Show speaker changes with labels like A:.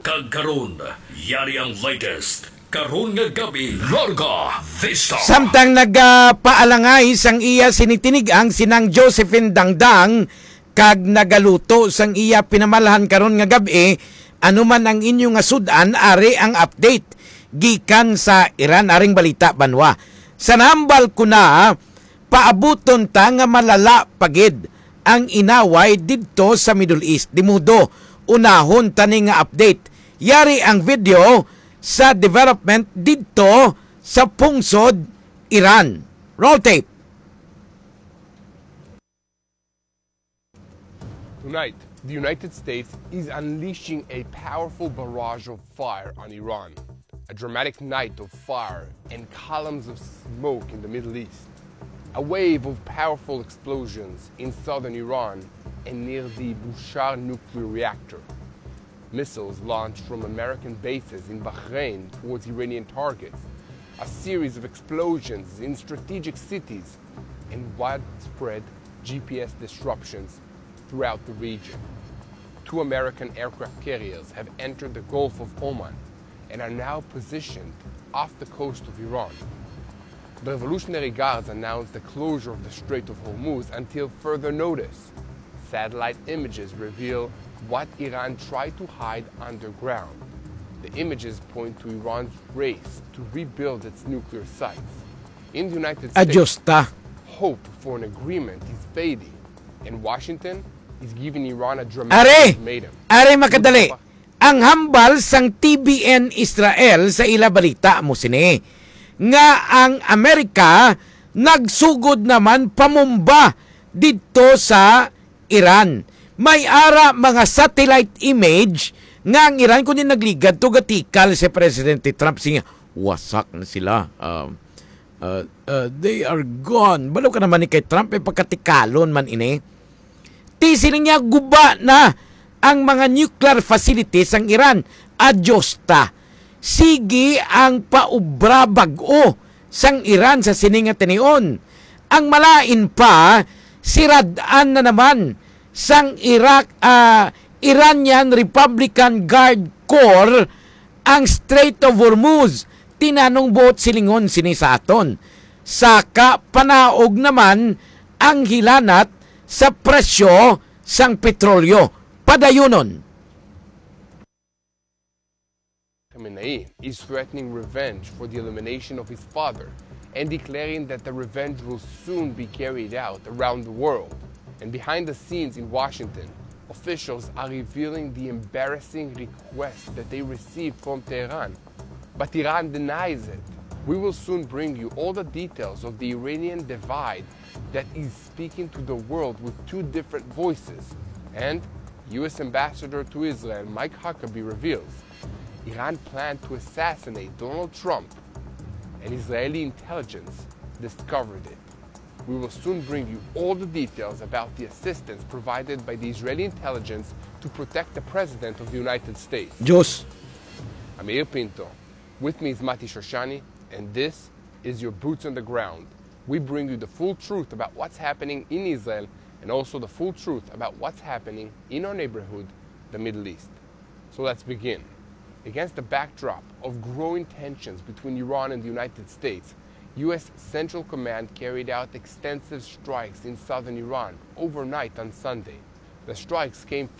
A: Kagkaroon, yari ang latest. Karon nga gabi, Larga Vista.
B: Samtang nagpaalangay sang iya sinitinig ang sinang Josephine Dangdang kag nagaluto sang iya pinamalahan karon nga gabi, anuman ang inyong nga sudan, ari ang update gikan sa Iran, aring balita banwa. Sa nambal ko na, paabuton ta nga malala pagid ang inaway didto sa Middle East. Dimudo, unahon tani nga update. Yari ang video sa development dito sa pungsod Iran. Roll tape.
C: Tonight, the United States is unleashing a powerful barrage of fire on Iran. A dramatic night of fire and columns of smoke in the Middle East. A wave of powerful explosions in southern Iran and near the Bushehr nuclear reactor. Missiles launched from American bases in Bahrain towards Iranian targets, a series of explosions in strategic cities, and widespread GPS disruptions throughout the region. 2 American aircraft carriers have entered the Gulf of Oman and are now positioned off the coast of Iran. The Revolutionary Guards announced the closure of the Strait of Hormuz until further notice. Satellite images reveal what Iran tried to hide underground. The images point to Iran's race to rebuild its nuclear sites. In the United States,
B: Ajusta.
C: hope for an agreement is fading, and Washington is giving Iran a dramatic ultimatum.
B: Are makadali. Ang hambal sang TBN Israel sa ila balita mo sini nga ang Amerika nagsugod naman pamumba dito sa Iran. May ara mga satellite image nga ang Iran kundi nagligad to gatikal si Presidente Trump siya wasak na sila. They are gone. Balo ka naman ni kay Trump pagkatikalon man ini. Tisiling niya guba na ang mga nuclear facilities ang Iran. Adyosta. Sige ang paubra bag-o sang Iran sa sininga tinion. Ang malain pa, siradaan na naman sang Iranian Republican Guard Corps ang Strait of Hormuz. Tinanong buot silingon sini sa aton. Saka panaog naman ang hilanat sa presyo sang petrolyo. Padayunon.
C: Khamenei is threatening revenge for the elimination of his father and declaring that the revenge will soon be carried out around the world. And behind the scenes in Washington, officials are revealing the embarrassing request that they received from Tehran. But Iran denies it. We will soon bring you all the details of the Iranian divide that is speaking to the world with 2 different voices. And U.S. Ambassador to Israel Mike Huckabee reveals Iran planned to assassinate Donald Trump, and Israeli intelligence discovered it. We will soon bring you all the details about the assistance provided by the Israeli intelligence to protect the President of the United States.
B: Diyos.
C: I'm Meir Pinto. With me is Mati Shoshani, and this is your Boots on the Ground. We bring you the full truth about what's happening in Israel and also the full truth about what's happening in our neighborhood, the Middle East. So let's begin. Against the backdrop of growing tensions between Iran and the United States, U.S. Central Command carried out extensive strikes in southern Iran overnight on Sunday. The strikes came